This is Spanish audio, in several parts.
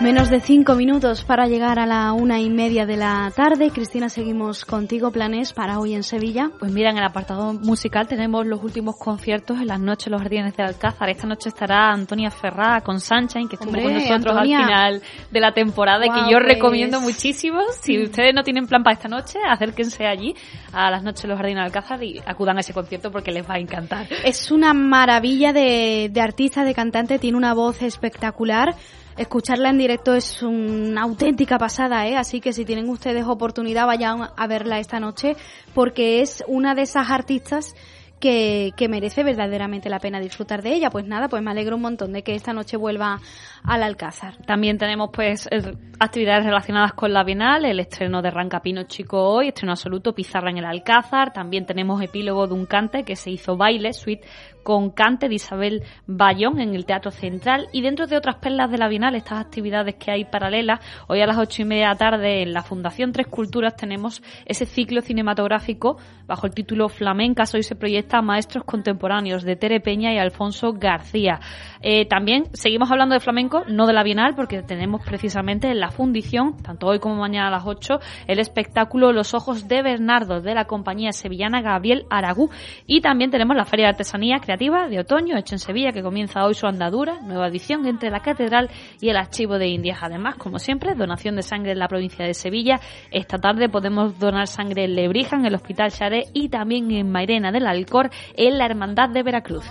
Menos de 5 minutos para llegar a la 1:30 de la tarde. Cristina, seguimos contigo. ¿Planes para hoy en Sevilla? Pues mira, en el apartado musical tenemos los últimos conciertos en las noches Los Jardines de Alcázar. Esta noche estará Antonia Ferrá con Sunshine, que estuvo con nosotros Antonia, al final de la temporada, y que yo recomiendo muchísimo. Si ustedes no tienen plan para esta noche, acérquense allí a las noches Los Jardines de Alcázar y acudan a ese concierto porque les va a encantar. Es una maravilla de artista, de cantante, tiene una voz espectacular. Escucharla en directo es una auténtica pasada, así que si tienen ustedes oportunidad, vayan a verla esta noche, porque es una de esas artistas que merece verdaderamente la pena disfrutar de ella. Pues nada, pues me alegro un montón de que esta noche vuelva al Alcázar. También tenemos pues actividades relacionadas con la Bienal, el estreno de Rancapino Chico hoy, estreno absoluto, Pizarra en el Alcázar. También tenemos epílogo de un cante que se hizo baile, suite con cante de Isabel Bayón en el Teatro Central. Y dentro de otras perlas de la Bienal, estas actividades que hay paralelas, hoy a las 8:30 de la tarde en la Fundación Tres Culturas tenemos ese ciclo cinematográfico bajo el título Flamencas. Hoy se proyecta Maestros Contemporáneos de Tere Peña y Alfonso García. También seguimos hablando de flamenco, no de la Bienal, porque tenemos precisamente en la Fundición, tanto hoy como mañana a las 8, el espectáculo Los Ojos de Bernardo de la compañía sevillana Gabriel Aragú. Y también tenemos la Feria de Artesanía Creativa de Otoño, hecha en Sevilla, que comienza hoy su andadura, nueva edición entre la Catedral y el Archivo de Indias. Además, como siempre, donación de sangre en la provincia de Sevilla. Esta tarde podemos donar sangre en Lebrija, en el Hospital Xaré, y también en Mairena del Alcor, en la Hermandad de Veracruz.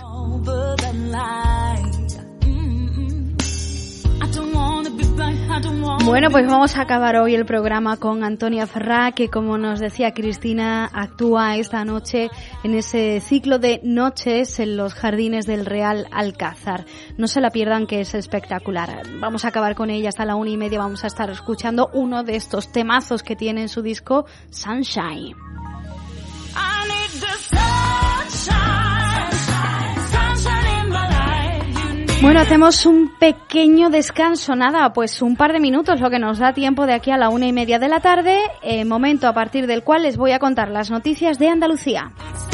Bueno, pues vamos a acabar hoy el programa con Antonia Ferrá, que, como nos decía Cristina, actúa esta noche en ese ciclo de noches en los Jardines del Real Alcázar. No se la pierdan, que es espectacular. Vamos a acabar con ella hasta la 1:30. Vamos a estar escuchando uno de estos temazos que tiene en su disco, Sunshine. Bueno, hacemos un pequeño descanso, nada, pues un par de minutos, lo que nos da tiempo de aquí a la 1:30 de la tarde, momento a partir del cual les voy a contar las noticias de Andalucía.